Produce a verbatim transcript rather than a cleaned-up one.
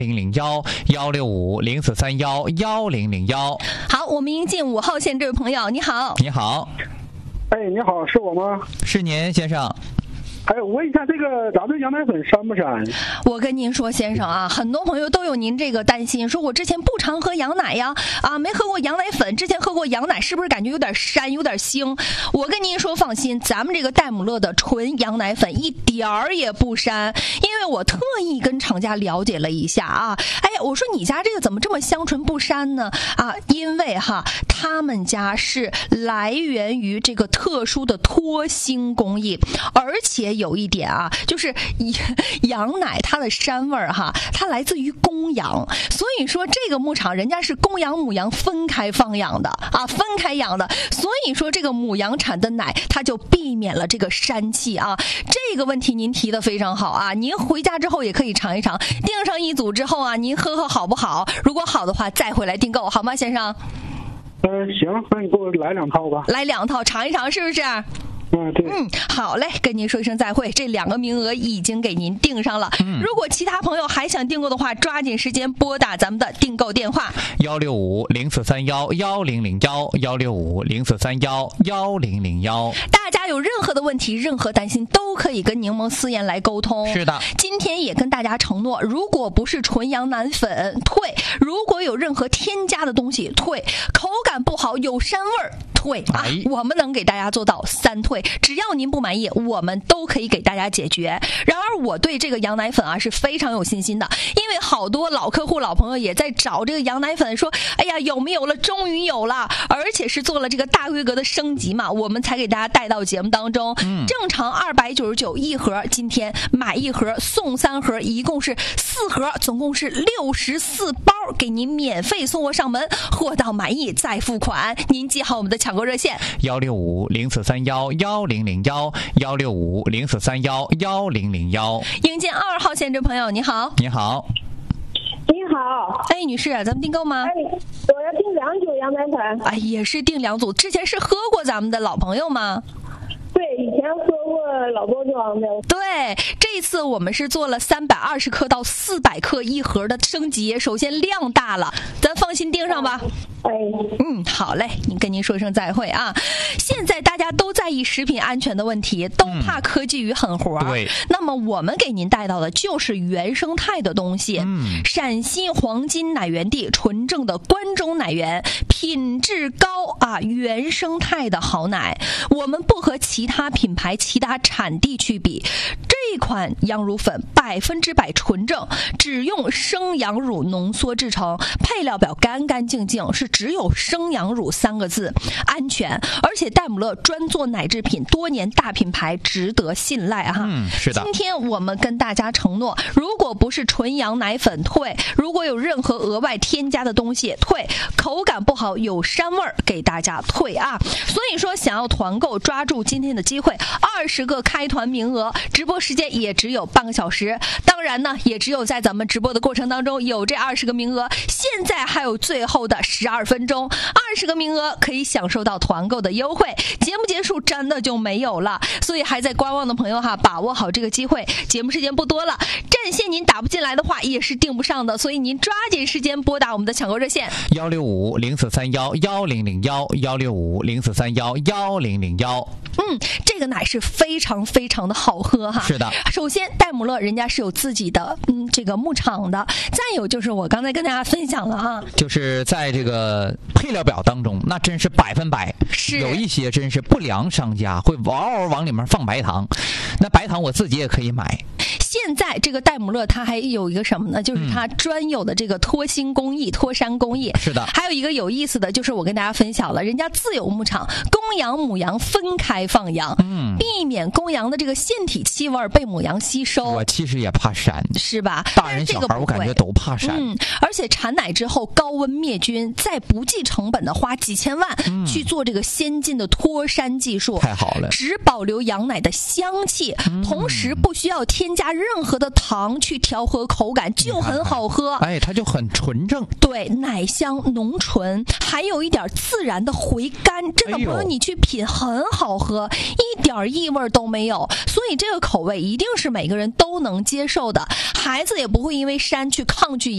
零零幺幺六五零四三幺幺零零幺。 好，我们迎进五号线这位朋友，你好。 你好。 哎，你好，是我吗？ 是您，先生。 哎，我问一下，这个咱们羊奶粉膻不膻？ 我跟您说，先生啊，很多朋友都有您这个担心，说我之前不常喝羊奶呀，啊，没喝过羊奶粉，之前喝过羊奶，是不是感觉有点膻，有点腥？我跟您说，放心，咱们这个戴姆勒的纯羊奶粉一点儿也不膻，因为我特意跟厂家了解了一下啊，哎呀，我说你家这个怎么这么香醇不膻呢？啊，因为哈，他们家是来源于这个特殊的脱腥工艺，而且有一点啊，就是羊奶它的膻味儿哈，它来自于公羊，所以说这个牧场人家是公羊母羊分开放养的啊，分开养的，所以说这个母羊产的奶它就避免了这个膻气啊。这个问题您提的非常好啊，您回家之后也可以尝一尝，订上一组之后啊，您喝喝好不好？如果好的话再回来订购，好吗，先生？ 嗯、呃，行，那你给我来两套吧。 来两套尝一尝，是不是？ 嗯，对。 嗯，好嘞，跟您说一声再会。这两个名额已经给您订上了。嗯，如果其他朋友还想订购的话，抓紧时间拨打咱们的订购电话： 幺六五零四三幺幺零零幺幺六五零四三幺幺零零幺。 大家有任何的问题、任何担心，都可以跟柠檬思妍来沟通。 是的， 今天也跟大家承诺，如果不是纯羊奶粉退，如果有任何添加的东西退，口感不好有膻味儿退啊， 哎、 我们能给大家做到三退。只要您不满意，我们都可以给大家解决。然而我对这个羊奶粉啊是非常有信心的，因为好多老客户老朋友也在找这个羊奶粉，说哎呀有没有了，终于有了，而且是做了这个大规格的升级嘛，我们才给大家带到节目当中。嗯、正常二百九十九一盒，今天买一盒送三盒，一共是四盒，总共是六十四包，给您免费送货上门，货到满意再付款。您记好我们的抢购热线： 幺六五零四三幺幺零零幺幺六五零四三幺幺零零幺。 迎接二号线这朋友，你好。 你好。 你好， 哎，女士，咱们订购吗？ 哎，我要订两组羊奶粉。 哎，也是订两组。之前是喝过咱们的老朋友吗？ 对，以前喝过老包装的。 对，这一次我们是做了三百二十克到四百克一盒的升级，首先量大了，咱放心订上吧。 哎， 嗯，好嘞，你跟您说声再会啊。现在大家都在意食品安全的问题，都怕科技与狠活、嗯、 对， 那么我们给您带到的就是原生态的东西。 嗯， 陕西黄金奶源地纯正的关中奶源，品质高啊，原生态的好奶。我们不和其他品牌、其他产地去比，这款羊乳粉百分之百纯正，只用生羊乳浓缩制成，配料表干干净净，是只有生羊乳三个字，安全，而且戴姆勒专做奶制品，多年大品牌，值得信赖哈。 嗯，是的。 今天我们跟大家承诺，如果不是纯羊奶粉退，如果有任何额外添加的东西退，口感不好有膻味儿给大家退啊。所以说想要团购，抓住今天的机会，二十个开团名额，直播时间也只有半个小时，当然呢也只有在咱们直播的过程当中有这二十个名额，现在还有最后的十二分钟，二十个名额可以享受到团购的优惠，节目结束真的就没有了，所以还在观望的朋友哈，把握好这个机会，节目时间不多了，战线您打不进来的话也是订不上的，所以您抓紧时间拨打我们的抢购热线幺六五零四三幺幺零零幺幺六五零四三幺幺零零幺。 嗯，这个奶是非常非常的好喝哈。 是的， 首先戴姆勒人家是有自己的嗯这个牧场的，再有就是我刚才跟大家分享了啊， 就是在这个配料表当中，那真是百分百， 是有一些真是不良商家会嗷嗷往里面放白糖，那白糖我自己也可以买。 现在这个戴姆勒它还有一个什么呢？就是它专有的这个脱腥工艺、脱膻工艺。 是的。 还有一个有意思的就是我跟大家分享了，人家自有牧场，公羊母羊分开放养，嗯，避免公羊的这个腺体气味被母羊吸收。 我其实也怕膻， 是吧？ 大人小孩我感觉都怕膻。 嗯，而且产奶之后高温灭菌，再不计成本的花几千万、嗯、去做这个先进的脱膻技术， 太好了， 只保留羊奶的香气、嗯，同时不需要添加任何的糖去调和口感，就很好喝。 哎，它就很纯正， 对，奶香浓醇，还有一点自然的回甘，真的朋友你去品很好喝，一点异味都没有，所以这个口味一定是每个人都能接受的，孩子也不会因为膻去抗拒